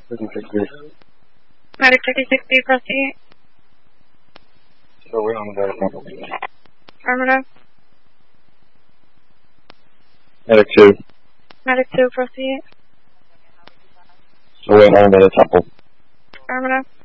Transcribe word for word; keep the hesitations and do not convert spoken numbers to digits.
fifty-six B. Medic fifty-six B, proceed. So we're on the sample. Affirmative. Medic two. Medic two, proceed. So we're on the temple. Affirmative.